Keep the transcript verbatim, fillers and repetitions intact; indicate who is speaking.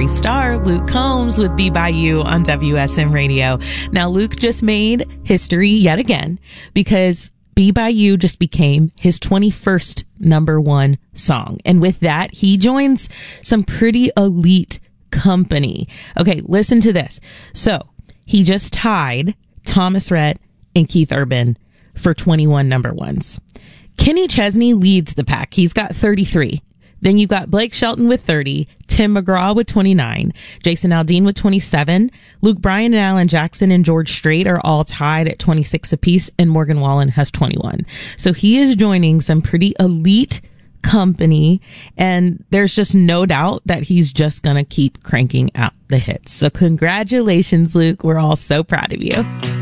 Speaker 1: Country star Luke Combs with Be By You on W S M Radio. Now, Luke just made history yet again because Be By You just became his twenty-first number one song. And with that, he joins some pretty elite company. Okay, listen to this. So he just tied Thomas Rhett and Keith Urban for twenty-one number ones. Kenny Chesney leads the pack. He's got thirty-three. Then you've got Blake Shelton with thirty, Tim McGraw with twenty-nine, Jason Aldean with twenty-seven, Luke Bryan and Alan Jackson and George Strait are all tied at twenty-six apiece, and Morgan Wallen has twenty-one. So he is joining some pretty elite company, and there's just no doubt that he's just gonna keep cranking out the hits. So congratulations, Luke. We're all so proud of you.